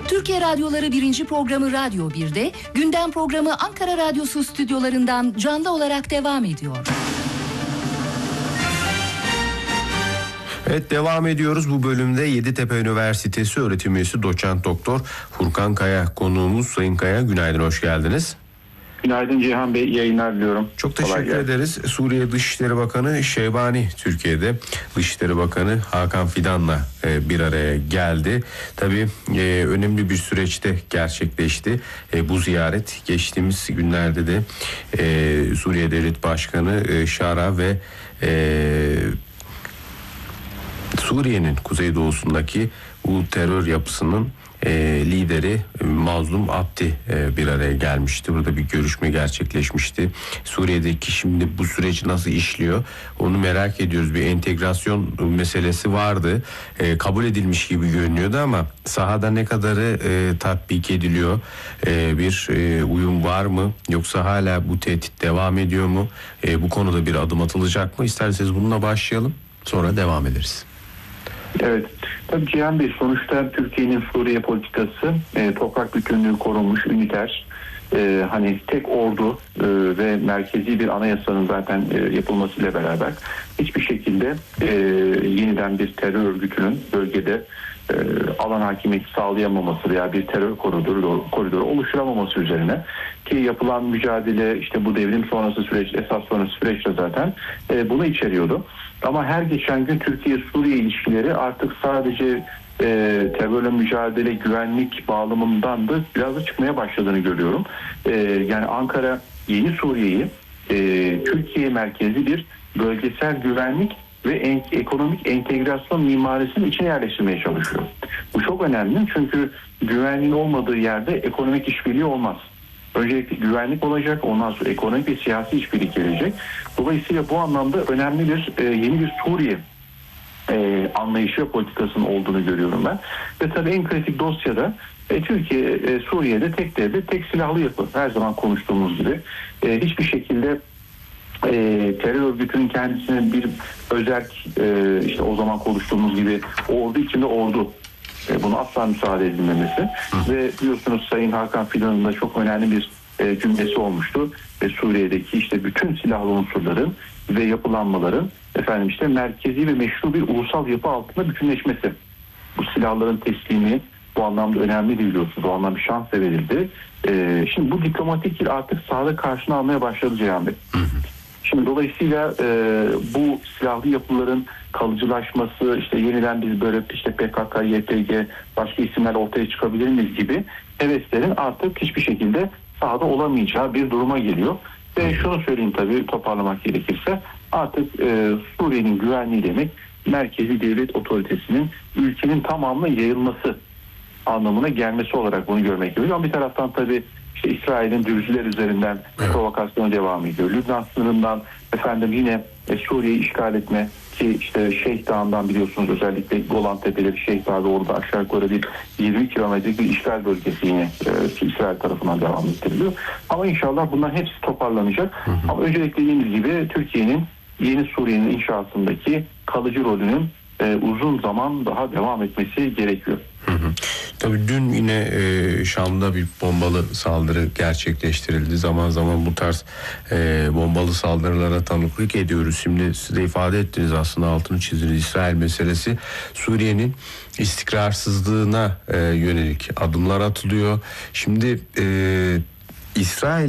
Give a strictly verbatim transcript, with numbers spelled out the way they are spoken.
Türkiye Radyoları birinci programı Radyo bir'de, gündem programı Ankara Radyosu stüdyolarından canlı olarak devam ediyor. Evet, devam ediyoruz. Bu bölümde Yeditepe Üniversitesi öğretim üyesi doçent doktor Furkan Kaya konuğumuz. Sayın Kaya, günaydın, hoş geldiniz. Günaydın Cihan Bey, iyi yayınlar diliyorum. Çok teşekkür ederiz. Suriye Dışişleri Bakanı Şeybani Türkiye'de, Dışişleri Bakanı Hakan Fidan'la e, bir araya geldi. Tabii e, önemli bir süreçte gerçekleşti. E, bu ziyaret geçtiğimiz günlerde de e, Suriye Devlet Başkanı e, Şara ve e, Suriye'nin kuzeydoğusundaki bu terör yapısının e, lideri Mazlum Abdi e, bir araya gelmişti. Burada bir görüşme gerçekleşmişti. Suriye'deki şimdi bu süreç nasıl işliyor onu merak ediyoruz. Bir entegrasyon meselesi vardı. E, kabul edilmiş gibi görünüyordu ama sahada ne kadarı e, tatbik ediliyor? E, bir e, uyum var mı? Yoksa hala bu tehdit devam ediyor mu? E, bu konuda bir adım atılacak mı? İsterseniz bununla başlayalım. Sonra devam ederiz. Evet, tabii Cihan Bey, sonuçta Türkiye'nin Suriye politikası e, toprak bütünlüğü korunmuş, üniter, e, hani tek ordu e, ve merkezi bir anayasanın zaten e, yapılmasıyla beraber hiçbir şekilde e, yeniden bir terör örgütünün bölgede e, alan hakimiyeti sağlayamaması veya bir terör koridoru, koridoru oluşturamaması üzerine ki yapılan mücadele işte bu devrim sonrası süreç, esas sonrası süreçte zaten e, bunu içeriyordu. Ama her geçen gün Türkiye-Suriye ilişkileri artık sadece e, terörle mücadele, güvenlik bağlamından da biraz da çıkmaya başladığını görüyorum. E, yani Ankara yeni Suriye'yi e, Türkiye merkezi bir bölgesel güvenlik ve en, ekonomik entegrasyon mimarisinin içine yerleştirmeye çalışıyor. Bu çok önemli çünkü güvenliğin olmadığı yerde ekonomik işbirliği olmaz. Öncelikle güvenlik olacak, ondan sonra ekonomik ve siyasi işbirliği gelecek. Dolayısıyla bu anlamda önemli bir e, yeni bir Suriye e, anlayışı ve politikasının olduğunu görüyorum ben. Ve tabii en kritik dosyada e, Türkiye, e, Suriye'de tek devlet, tek silahlı yapı. Her zaman konuştuğumuz gibi e, hiçbir şekilde e, terör örgütünün kendisine bir özerk, e, işte o zaman konuştuğumuz gibi ordu içinde ordu. Buna asla müsaade edilmemesi. Hı. Ve biliyorsunuz Sayın Hakan Fidan'ın da çok önemli bir e, cümlesi olmuştu. Ve Suriye'deki işte bütün silahlı unsurların ve yapılanmaların efendim işte merkezi ve meşru bir ulusal yapı altında bütünleşmesi. Bu silahların teslimi bu anlamda önemli biliyorsunuz. O anlamda bir şans da verildi. E, şimdi bu diplomatik dil artık sahada karşına almaya başladı Cihan Bey. Hı. Şimdi dolayısıyla e, bu silahlı yapıların kalıcılaşması, işte yeniden biz böyle işte P K K, Y P G, başka isimler ortaya çıkabilir miyiz gibi heveslerin artık hiçbir şekilde sahada olamayacağı bir duruma geliyor. Ve şunu söyleyeyim tabii toparlamak gerekirse artık e, Suriye'nin güvenliği demek merkezi devlet otoritesinin ülkenin tamamına yayılması anlamına gelmesi olarak bunu görmek gerekiyor. Ama bir taraftan tabii işte İsrail'in Dürziler üzerinden provokasyonu devam ediyor. Lübnan sınırından efendim yine e, Suriye'yi işgal etme ki işte Şeyh Dağı'ndan biliyorsunuz özellikle Golan Tepeleri, Şeyh Dağı'da orada aşağı yukarı bir yirmi kilometrelik bir işgal bölgesi yine e, İsrail tarafından devam ettiriliyor. Ama inşallah bunların hepsi toparlanacak. Hı hı. Ama öncelikle dediğimiz gibi Türkiye'nin yeni Suriye'nin inşasındaki kalıcı rolünün e, uzun zaman daha devam etmesi gerekiyor. Hı hı. Tabii dün yine e, Şam'da bir bombalı saldırı gerçekleştirildi. Zaman zaman bu tarz e, bombalı saldırılara tanıklık ediyoruz. Şimdi siz de ifade ettiniz, aslında altını çizdiniz. İsrail meselesi, Suriye'nin istikrarsızlığına e, yönelik adımlar atılıyor. Şimdi e, İsrail